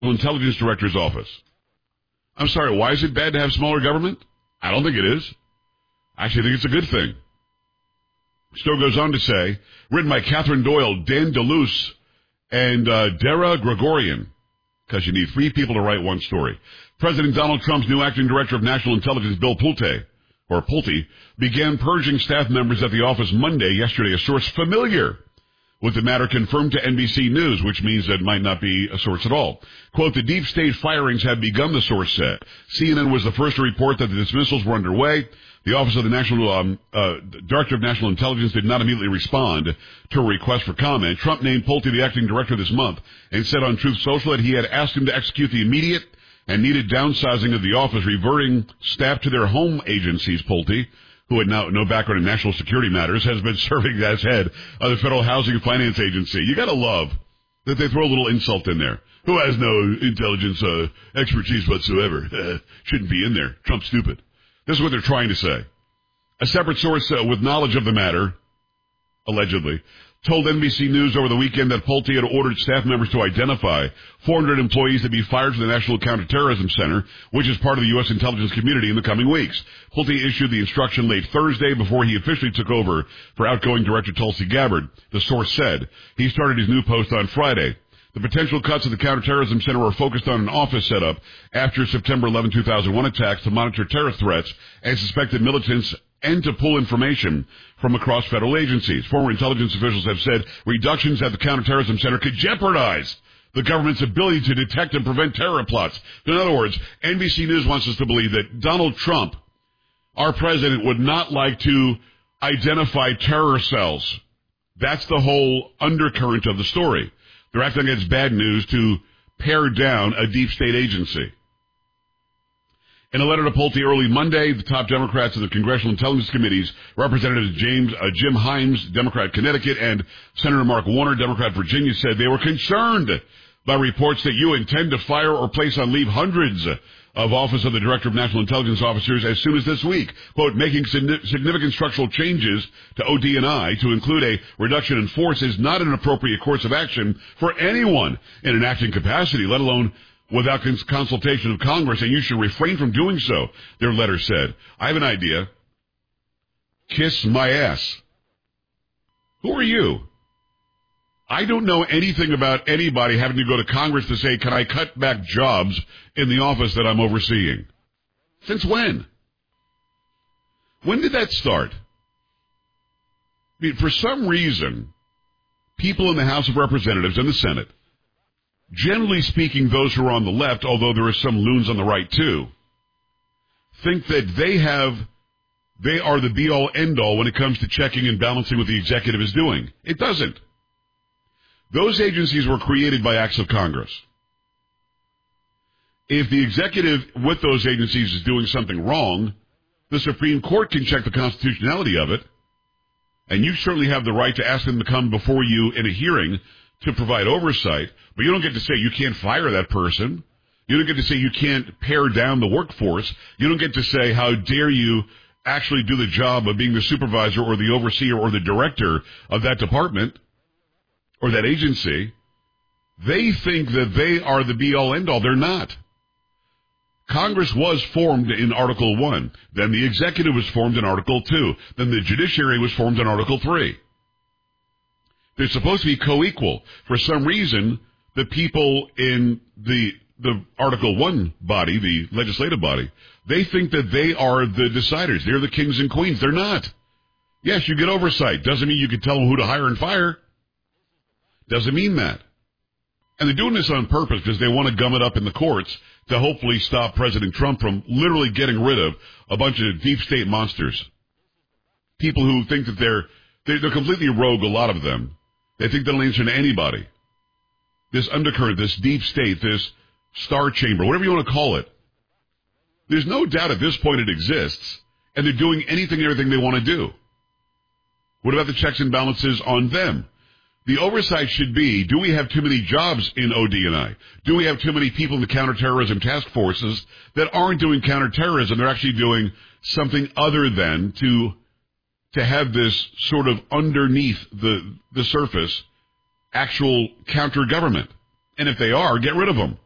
Intelligence Director's office. I'm sorry, why is it bad to have smaller government? I don't think it is. I actually think it's a good thing. Still goes on to say, written by Catherine Doyle, Dan DeLuce, and Dara Gregorian, because you need 3 people to write one story. President Donald Trump's new acting director of national intelligence, Bill Pulte, began purging staff members at the office Monday, yesterday, a source familiar with the matter confirmed to NBC News, which means that it might not be a source at all. Quote, the deep state firings have begun, the source said. CNN was the first to report that the dismissals were underway. The Office of the National Director of National Intelligence did not immediately respond to a request for comment. Trump named Pulte the acting director this month and said on Truth Social that he had asked him to execute the immediate and needed downsizing of the office, reverting staff to their home agencies. Pulte, who had no background in national security matters, has been serving as head of the Federal Housing and Finance Agency. You gotta love that they throw a little insult in there. Who has no intelligence expertise whatsoever? Shouldn't be in there. Trump's stupid. This is what they're trying to say. A separate source with knowledge of the matter, allegedly, told NBC News over the weekend that Pulte had ordered staff members to identify 400 employees to be fired from the National Counterterrorism Center, which is part of the U.S. intelligence community, in the coming weeks. Pulte issued the instruction late Thursday before he officially took over for outgoing Director Tulsi Gabbard, the source said. He started his new post on Friday. The potential cuts at the Counterterrorism Center were focused on an office setup after September 11, 2001 attacks to monitor terror threats and suspected militants and to pull information from across federal agencies. Former intelligence officials have said reductions at the Counterterrorism Center could jeopardize the government's ability to detect and prevent terror plots. In other words, NBC News wants us to believe that Donald Trump, our president, would not like to identify terror cells. That's the whole undercurrent of the story. They're acting like it's bad news to pare down a deep state agency. In a letter to Pulte early Monday, the top Democrats in the Congressional Intelligence Committees, Representatives Jim Himes, Democrat Connecticut, and Senator Mark Warner, Democrat Virginia, said they were concerned by reports that you intend to fire or place on leave hundreds of Office of the Director of National Intelligence officers as soon as this week. Quote, making significant structural changes to OD&I to include a reduction in force is not an appropriate course of action for anyone in an acting capacity, let alone without consultation of Congress, and you should refrain from doing so, their letter said. I have an idea. Kiss my ass. Who are you? I don't know anything about anybody having to go to Congress to say, can I cut back jobs in the office that I'm overseeing? Since when? When did that start? I mean, for some reason, people in the House of Representatives and the Senate, generally speaking those who are on the left, although there are some loons on the right too, think that they are the be-all, end-all when it comes to checking and balancing what the executive is doing. It doesn't. Those agencies were created by acts of Congress. If the executive with those agencies is doing something wrong, the Supreme Court can check the constitutionality of it, and you certainly have the right to ask them to come before you in a hearing to provide oversight, but you don't get to say you can't fire that person. You don't get to say you can't pare down the workforce. You don't get to say how dare you actually do the job of being the supervisor or the overseer or the director of that department or that agency. They think that they are the be-all, end-all. They're not. Congress was formed in Article 1. Then the executive was formed in Article 2. Then the judiciary was formed in Article 3. They're supposed to be co-equal. For some reason, the people in the Article 1 body, the legislative body, they think that they are the deciders. They're the kings and queens. They're not. Yes, you get oversight. Doesn't mean you can tell them who to hire and fire. Doesn't mean that. And they're doing this on purpose because they want to gum it up in the courts to hopefully stop President Trump from literally getting rid of a bunch of deep state monsters. People who think that they're completely rogue, a lot of them. They think they don't answer to anybody. This undercurrent, this deep state, this star chamber, whatever you want to call it. There's no doubt at this point it exists, and they're doing anything and everything they want to do. What about the checks and balances on them? The oversight should be, do we have too many jobs in OD&I? Do we have too many people in the counterterrorism task forces that aren't doing counterterrorism? They're actually doing something other than to have this sort of underneath the surface actual counter-government. And if they are, get rid of them.